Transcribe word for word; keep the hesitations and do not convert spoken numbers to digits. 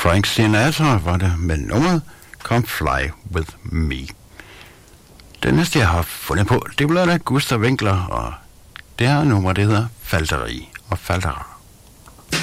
Frank Sinatra var det med nummeret Come Fly With Me. Det næste, jeg har fundet på, det bliver da Gustav Winkler, og det her nummer, det hedder Falteri og Faltera.